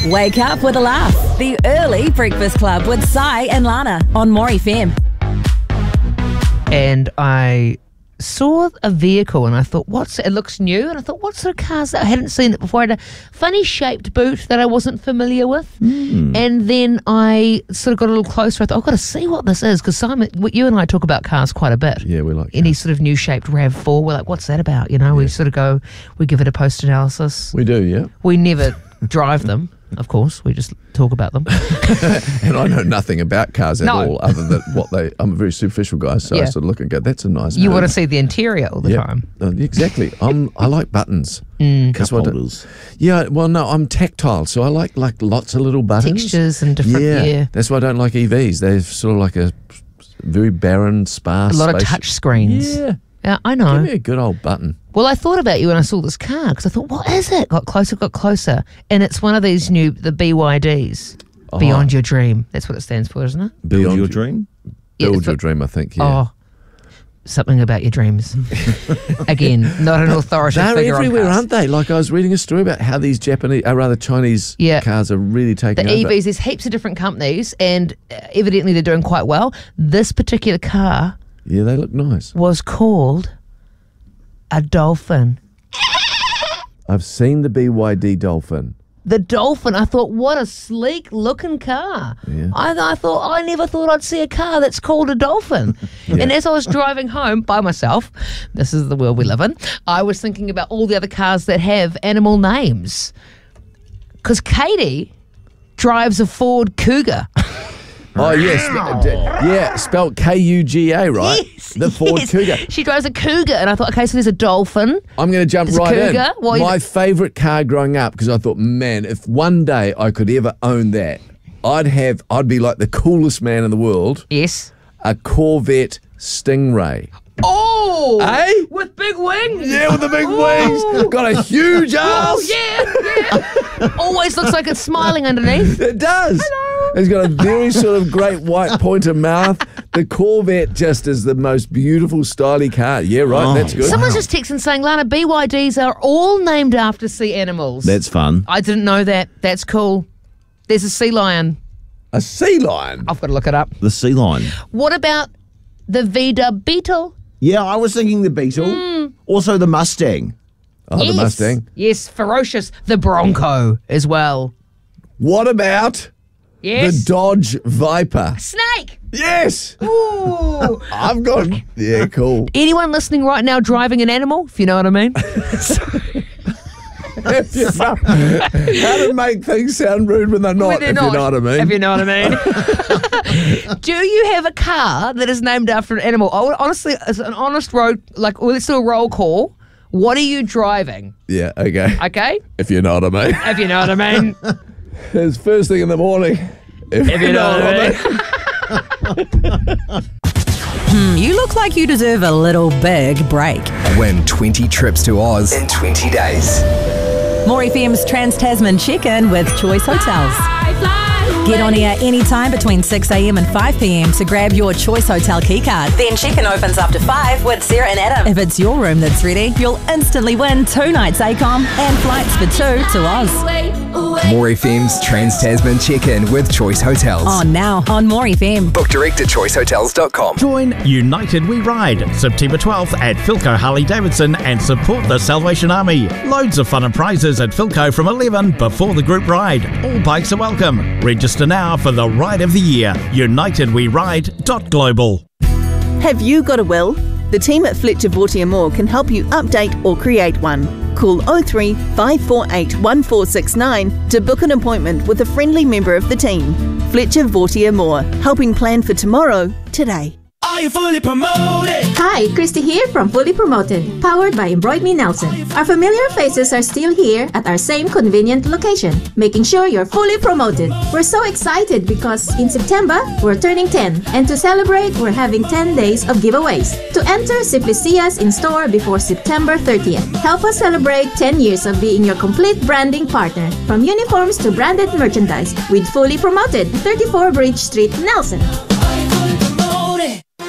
Wake up with a laugh. The Early Breakfast Club with Sai and Lana on More FM. And I saw a vehicle and I thought, it looks new, and I thought, what sort of car is that? I hadn't seen it before. It had a funny shaped boot that I wasn't familiar with. And then I sort of got a little closer. I thought, I've got to see what this is, because Simon, you and I talk about cars quite a bit. Yeah, we like any sort of new shaped RAV4. We're like, what's that about? You know, we sort of go, we give it a post analysis. We do, yeah. We never drive them, of course. We just talk about them. And I know nothing about cars at all, other than I'm a very superficial guy, so I sort of look and go, that's a nice You want to see the interior all the time. Exactly. I like buttons. Cup holders. Yeah, well, no, I'm tactile, so I like lots of little buttons. Textures and different, That's why I don't like EVs. They're sort of like a very barren, sparse a lot space. of touch screens. Yeah, I know. Give me a good old button. Well, I thought about you when I saw this car, because I thought, what is it? Got closer. And it's one of these new, the BYDs. Beyond Your Dream. That's what it stands for, isn't it? Build Your Dream? Build Your Dream, I think, yeah. Oh, something about your dreams. Again, not an authoritative figure They're everywhere, on cars. aren't they? Like I was reading a story about how these Chinese cars are really taking over. The EVs, there's heaps of different companies, and evidently they're doing quite well. This particular car... Yeah, they look nice. ...was called a Dolphin. I've seen the BYD Dolphin. The Dolphin. I thought, what a sleek looking car. Yeah. I never thought I'd see a car that's called a Dolphin. And as I was driving home by myself, this is the world we live in, I was thinking about all the other cars that have animal names. Because Katie drives a Ford Cougar. Oh, yes. Spelled K-U-G-A, right? Yes, the Ford Cougar. She drives a Cougar, and I thought, okay, so there's a Dolphin. I'm going to jump There's right a Cougar. in. My favourite car growing up, because I thought, man, if one day I could ever own that, I'd be like the coolest man in the world. Yes. A Corvette Stingray. Oh! Eh? With big wings? Yeah, with the big wings. Got a huge ass. Oh, yeah. Always looks like it's smiling underneath. It does. Hello. It's got a very sort of great white pointer mouth. The Corvette just is the most beautiful, styly car. Yeah, right, that's good. Someone's just texting saying, Lana, BYDs are all named after sea animals. That's fun. I didn't know that. That's cool. There's a sea lion. A sea lion? I've got to look it up. The sea lion. What about the VW Beetle? Yeah, I was thinking the Beetle. Also the Mustang. Oh, the Mustang. Yes, ferocious. The Bronco as well. What about the Dodge Viper? Snake. Yes. Ooh. I've got... Yeah, cool. Anyone listening right now driving an animal, if you know what I mean? How to make things sound rude when they're not, you know what I mean. If you know what I mean. Do you have a car that is named after an animal? Honestly, it's an honest road, let's do a roll call. What are you driving? Yeah, okay. Okay? If you know what I mean. If you know what I mean. It's first thing in the morning. If you know what I mean. You look like you deserve a little big break. Win 20 trips to Oz in 20 days. More FM's Trans-Tasman Check-In with Choice Hotels. Get on air anytime between 6 a.m. and 5 p.m. to grab your Choice Hotel keycard. Then check-in opens after 5 with Sarah and Adam. If it's your room that's ready, you'll instantly win 2 nights ACOM and flights for 2 to Oz. More FM's Trans-Tasman Check-In with Choice Hotels. On now on More FM. Book direct at choicehotels.com. Join United We Ride September 12th at Philco Harley Davidson and support the Salvation Army. Loads of fun and prizes at Philco from 11 before the group ride. All bikes are welcome. Register now for the Ride of the Year. UnitedWeRide.global. Have you got a will? The team at Fletcher Vautier Moore can help you update or create one. Call 03 548 1469 to book an appointment with a friendly member of the team. Fletcher Vautier Moore, helping plan for tomorrow, today. Are you fully promoted? Hi, Christy here from Fully Promoted, powered by Embroid Me Nelson. Our familiar faces are still here at our same convenient location, making sure you're fully promoted. We're so excited because in September, we're turning 10, and to celebrate, we're having 10 days of giveaways. To enter, simply see us in store before September 30th. Help us celebrate 10 years of being your complete branding partner, from uniforms to branded merchandise, with Fully Promoted, 34 Bridge Street, Nelson.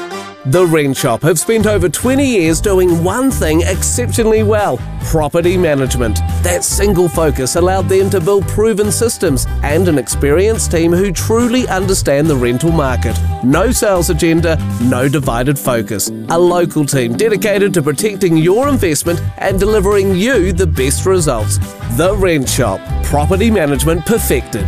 The Rent Shop have spent over 20 years doing one thing exceptionally well: property management. That single focus allowed them to build proven systems and an experienced team who truly understand the rental market. No sales agenda, no divided focus. A local team dedicated to protecting your investment and delivering you the best results. The Rent Shop. Property management perfected.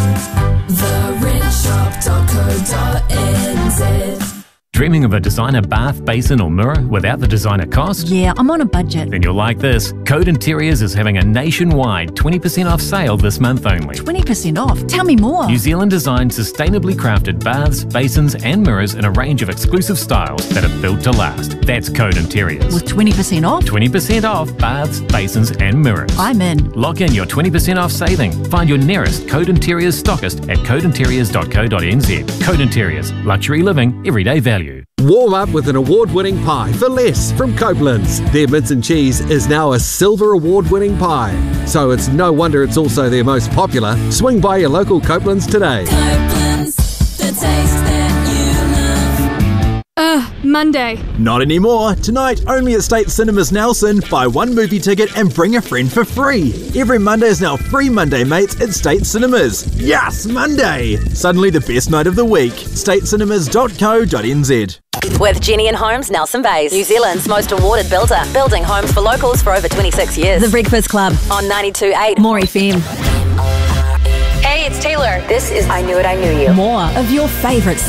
TheRentShop.co.nz. Dreaming of a designer bath, basin or mirror without the designer cost? Yeah, I'm on a budget. Then you'll like this. Code Interiors is having a nationwide 20% off sale this month only. 20% off? Tell me more. New Zealand designed sustainably crafted baths, basins and mirrors in a range of exclusive styles that are built to last. That's Code Interiors. With 20% off? 20% off baths, basins and mirrors. I'm in. Lock in your 20% off saving. Find your nearest Code Interiors stockist at codeinteriors.co.nz. Code Interiors. Luxury living, everyday value. Warm up with an award-winning pie for less from Copeland's. Their mince and cheese is now a silver award-winning pie, so it's no wonder it's also their most popular. Swing by your local Copeland's today. Copeland's, the taste that you love. Monday. Not anymore. Tonight, only at State Cinemas Nelson. Buy one movie ticket and bring a friend for free. Every Monday is now free Monday Mates at State Cinemas. Yes, Monday! Suddenly the best night of the week. statecinemas.co.nz. With Jenny and Homes Nelson Bays, New Zealand's most awarded builder, building homes for locals for over 26 years. The Breakfast Club on 92.8 More FM. Hey, it's Taylor. This is I Knew It, I Knew You. More of your favourite